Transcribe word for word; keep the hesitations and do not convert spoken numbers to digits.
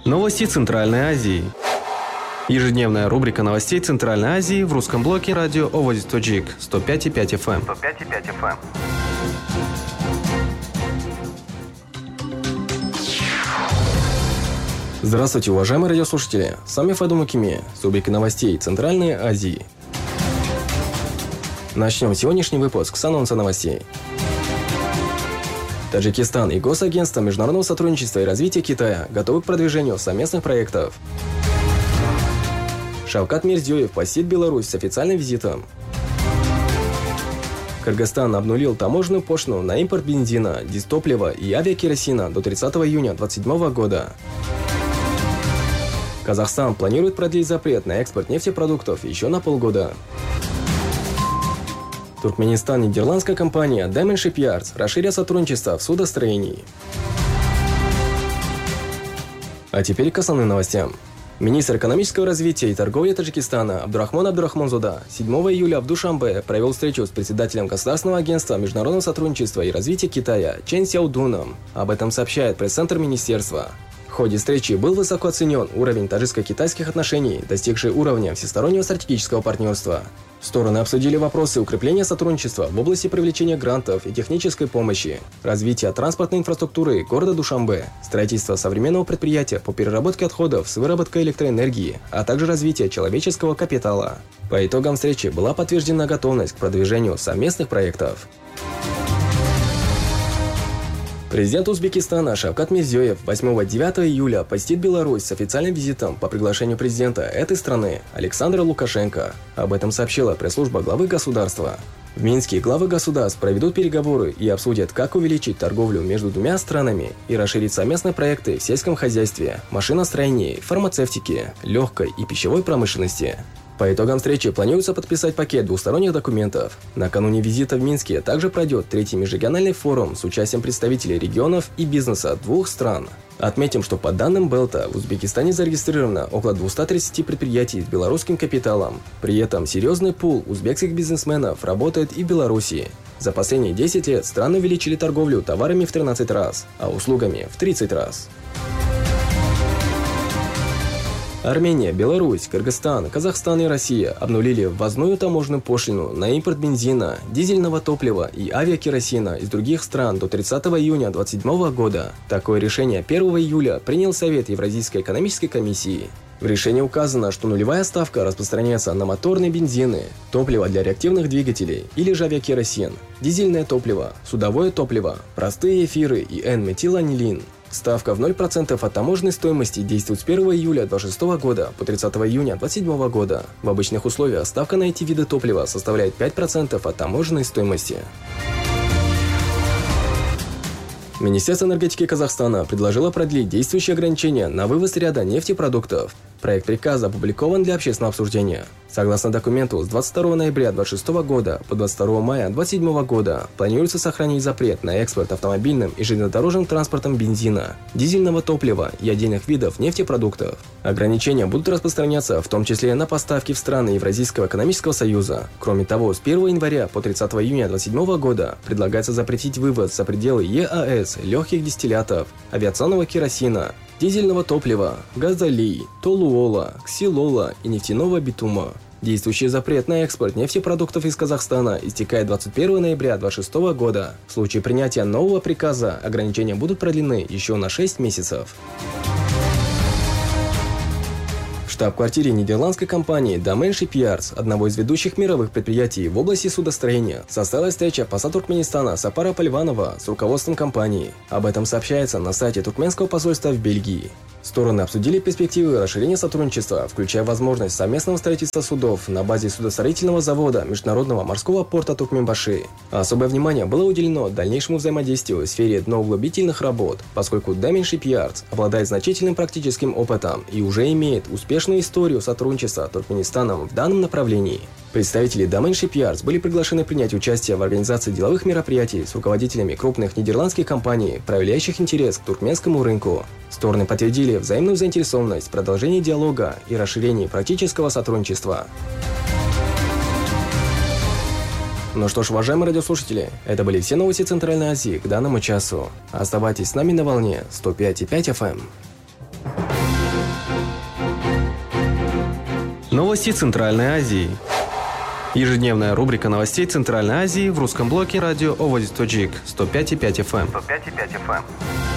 Новости Центральной Азии. Ежедневная рубрика новостей Центральной Азии в русском блоке радио Овоз Таджик сто пять и пять эф эм. сто пять и пять эф эм. Здравствуйте, уважаемые радиослушатели! С вами Фаду Мукими с рубрикой новостей Центральной Азии. Начнем сегодняшний выпуск с анонса новостей. Таджикистан и Госагентство международного сотрудничества и развития Китая готовы к продвижению совместных проектов. Шавкат Мирзиёев посетит Беларусь с официальным визитом. Кыргызстан обнулил таможенную пошлину на импорт бензина, дистоплива и авиакеросина до тридцатого июня две тысячи двадцать седьмого года. Казахстан планирует продлить запрет на экспорт нефтепродуктов еще на полгода. Туркменистан и нидерландская компания Diamond Shipyards расширят сотрудничество в судостроении. А теперь к основным новостям. Министр экономического развития и торговли Таджикистана Абдурахман Абдурахманзода седьмого июля в Душанбе провел встречу с председателем Государственного агентства международного сотрудничества и развития Китая Чен Сяодуном. Об этом сообщает пресс-центр министерства. В ходе встречи был высоко оценен уровень таджикско-китайских отношений, достигший уровня всестороннего стратегического партнерства. Стороны обсудили вопросы укрепления сотрудничества в области привлечения грантов и технической помощи, развития транспортной инфраструктуры города Душанбе, строительства современного предприятия по переработке отходов с выработкой электроэнергии, а также развития человеческого капитала. По итогам встречи была подтверждена готовность к продвижению совместных проектов. Президент Узбекистана Шавкат Мирзиёев восьмого-девятого июля посетит Беларусь с официальным визитом по приглашению президента этой страны Александра Лукашенко. Об этом сообщила пресс-служба главы государства. В Минске главы государств проведут переговоры и обсудят, как увеличить торговлю между двумя странами и расширить совместные проекты в сельском хозяйстве, машиностроении, фармацевтике, легкой и пищевой промышленности. По итогам встречи планируется подписать пакет двусторонних документов. Накануне визита в Минске также пройдет третий межрегиональный форум с участием представителей регионов и бизнеса двух стран. Отметим, что по данным Белта в Узбекистане зарегистрировано около двухсот тридцати предприятий с белорусским капиталом. При этом серьезный пул узбекских бизнесменов работает и в Беларуси. За последние десять лет страны увеличили торговлю товарами в тринадцать раз, а услугами в тридцать раз. Армения, Беларусь, Кыргызстан, Казахстан и Россия обнулили ввозную таможенную пошлину на импорт бензина, дизельного топлива и авиакеросина из других стран до тридцатого июня две тысячи двадцать седьмого года. Такое решение первого июля принял Совет Евразийской экономической комиссии. В решении указано, что нулевая ставка распространяется на моторные бензины, топливо для реактивных двигателей или же авиакеросин, дизельное топливо, судовое топливо, простые эфиры и Н-метиланилин. Ставка в ноль процентов от таможенной стоимости действует с первого июля две тысячи двадцать шестого года по тридцатого июня две тысячи двадцать седьмого года. В обычных условиях ставка на эти виды топлива составляет пять процентов от таможенной стоимости. Министерство энергетики Казахстана предложило продлить действующие ограничения на вывоз ряда нефтепродуктов. Проект приказа опубликован для общественного обсуждения. Согласно документу, с двадцать второго ноября две тысячи двадцать шестого года по двадцать второго мая две тысячи двадцать седьмого года планируется сохранить запрет на экспорт автомобильным и железнодорожным транспортом бензина, дизельного топлива и отдельных видов нефтепродуктов. Ограничения будут распространяться в том числе на поставки в страны Евразийского экономического союза. Кроме того, с первого января по тридцатого июня две тысячи двадцать седьмого года предлагается запретить вывоз за пределы ЕАЭС легких дистиллятов, авиационного керосина, дизельного топлива, газолей, толуола, ксилола и нефтяного битума. Действующий запрет на экспорт нефтепродуктов из Казахстана истекает двадцать первого ноября две тысячи двадцать шестого года. В случае принятия нового приказа ограничения будут продлены еще на шесть месяцев. В штаб-квартире нидерландской компании Diamond Shipyards, одного из ведущих мировых предприятий в области судостроения, состоялась встреча посла Туркменистана Сапара Поливанова с руководством компании. Об этом сообщается на сайте туркменского посольства в Бельгии. Стороны обсудили перспективы расширения сотрудничества, включая возможность совместного строительства судов на базе судостроительного завода Международного морского порта Туркменбаши. Особое внимание было уделено дальнейшему взаимодействию в сфере дноуглубительных работ, поскольку Diamond Shipyards обладает значительным практическим опытом и уже имеет успешную историю сотрудничества с Туркменистаном в данном направлении. Представители Diamond Shipyards были приглашены принять участие в организации деловых мероприятий с руководителями крупных нидерландских компаний, проявляющих интерес к туркменскому рынку. Стороны подтвердили взаимную заинтересованность в продолжении диалога и расширении практического сотрудничества. Ну что ж, уважаемые радиослушатели, это были все новости Центральной Азии к данному часу. Оставайтесь с нами на волне сто пять и пять эф эм. Новости Центральной Азии. Ежедневная рубрика новостей Центральной Азии в русском блоке радио Овозит Таджик сто пять и пять эф эм. сто пять и пять эф эм.